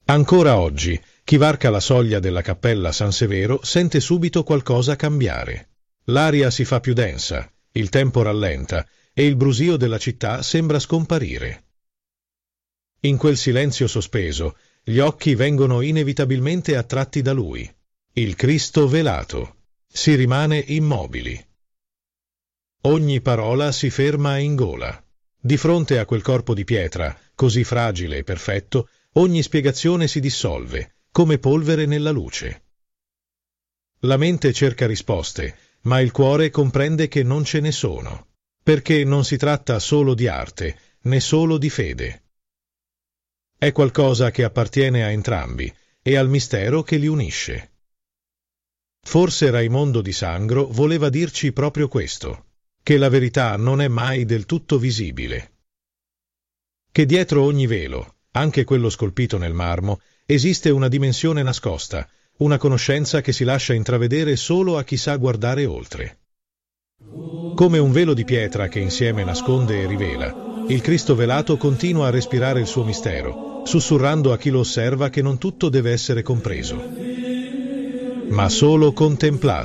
Ancora oggi, chi varca la soglia della cappella San Severo sente subito qualcosa cambiare. L'aria si fa più densa, il tempo rallenta e il brusio della città sembra scomparire. In quel silenzio sospeso, gli occhi vengono inevitabilmente attratti da lui, il Cristo velato. Si rimane immobili. Ogni parola si ferma in gola. Di fronte a quel corpo di pietra, così fragile e perfetto, ogni spiegazione si dissolve, come polvere nella luce. La mente cerca risposte, ma il cuore comprende che non ce ne sono, perché non si tratta solo di arte, né solo di fede. È qualcosa che appartiene a entrambi e al mistero che li unisce. Forse Raimondo di Sangro voleva dirci proprio questo, che la verità non è mai del tutto visibile. Che dietro ogni velo, anche quello scolpito nel marmo, esiste una dimensione nascosta, una conoscenza che si lascia intravedere solo a chi sa guardare oltre. Come un velo di pietra che insieme nasconde e rivela, il Cristo velato continua a respirare il suo mistero, sussurrando a chi lo osserva che non tutto deve essere compreso, ma solo contemplato.